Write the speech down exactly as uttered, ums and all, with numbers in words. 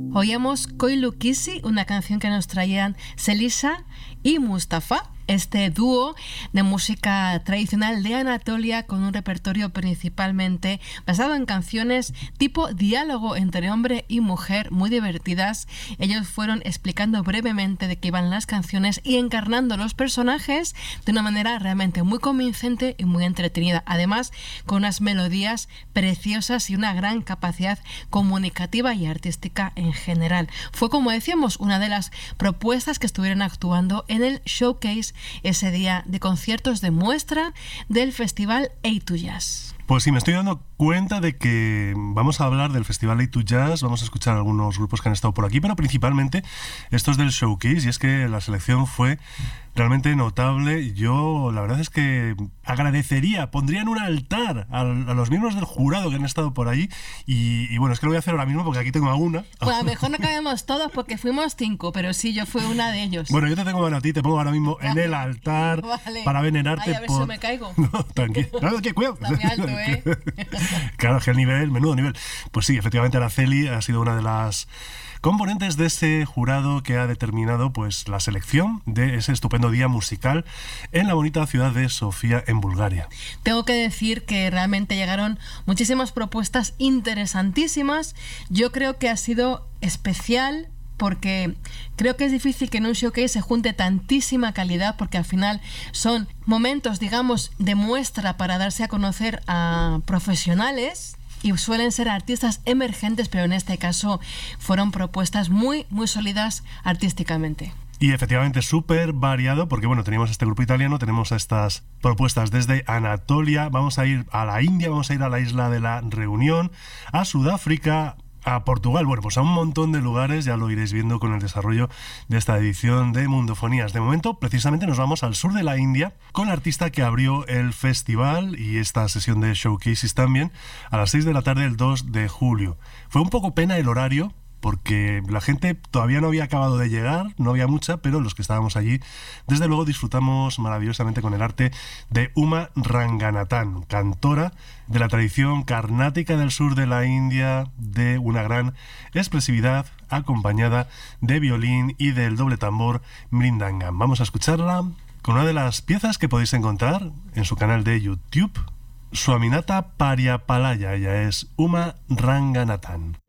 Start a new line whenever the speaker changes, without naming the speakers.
Oíamos Koylu Kisi, una canción que nos traían Selisa y Mustafa, este dúo de música tradicional de Anatolia con un repertorio principalmente basado en canciones tipo diálogo entre hombre y mujer muy divertidas. Ellos fueron explicando brevemente de qué iban las canciones y encarnando los personajes de una manera realmente muy convincente y muy entretenida, además con unas melodías preciosas y una gran capacidad comunicativa y artística en general. Fue, como decíamos, una de las propuestas que estuvieron actuando en el showcase ese día de conciertos de muestra del festival A dos Jazz.
Pues sí, me estoy dando cuenta de que vamos a hablar del Festival A dos Jazz, vamos a escuchar algunos grupos que han estado por aquí, pero principalmente estos del showcase, y es que la selección fue realmente notable. Yo la verdad es que agradecería, pondría en un altar a, a los miembros del jurado que han estado por ahí, y, y bueno, es que lo voy a hacer ahora mismo porque aquí tengo a una.
Pues a lo mejor no cabemos todos porque fuimos cinco, pero sí, yo fui una de ellos.
Bueno, yo te tengo a ti, te pongo ahora mismo en el altar, vale, para venerarte.
Ay, a ver
por...
si me caigo.
No, tranquilo. No, no, cuidado.
Está muy alto, ¿eh?
Claro, que el nivel, menudo nivel. Pues sí, efectivamente Araceli ha sido una de las componentes de ese jurado que ha determinado pues la selección de ese estupendo día musical en la bonita ciudad de Sofía, en Bulgaria.
Tengo que decir que realmente llegaron muchísimas propuestas interesantísimas. Yo creo que ha sido especial porque creo que es difícil que en un showcase se junte tantísima calidad, porque al final son momentos, digamos, de muestra para darse a conocer a profesionales y suelen ser artistas emergentes, pero en este caso fueron propuestas muy, muy sólidas artísticamente.
Y efectivamente súper variado, porque bueno, teníamos este grupo italiano, tenemos estas propuestas desde Anatolia, vamos a ir a la India, vamos a ir a la isla de la Reunión, a Sudáfrica, a Portugal, bueno, pues a un montón de lugares, ya lo iréis viendo con el desarrollo de esta edición de Mundofonías. De momento, precisamente nos vamos al sur de la India con la artista que abrió el festival y esta sesión de showcases también a las seis de la tarde del dos de julio. Fue un poco pena el horario, porque la gente todavía no había acabado de llegar, no había mucha, pero los que estábamos allí, desde luego disfrutamos maravillosamente con el arte de Uma Ranganathan, cantora de la tradición carnática del sur de la India, de una gran expresividad, acompañada de violín y del doble tambor mridangam. Vamos a escucharla con una de las piezas que podéis encontrar en su canal de YouTube, Swaminatha Pariapalaya. Ella es Uma Ranganathan.